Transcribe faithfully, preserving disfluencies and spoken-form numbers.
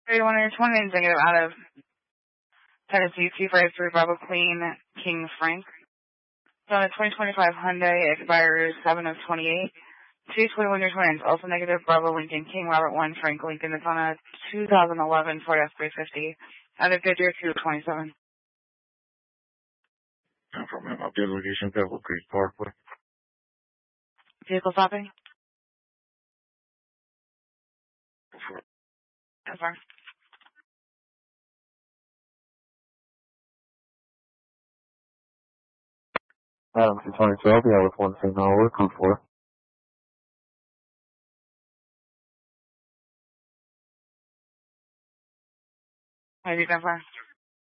thirty-one or twenty negative out of Tennessee, two five three Bravo Queen, King Frank. So on a twenty twenty-five Hyundai, expires seven of twenty-eight. two twenty-one year twins, also negative Bravo Lincoln, King Robert one, Frank Lincoln. It's on a two thousand eleven Ford F three fifty. Out of Goodyear, two twenty-seven. From him, update location, Pebble Creek Parkway. Vehicle stopping? Before. That's fine. Adam, two twenty twelve, yeah, with one signal over, two four. Maybe that's fine.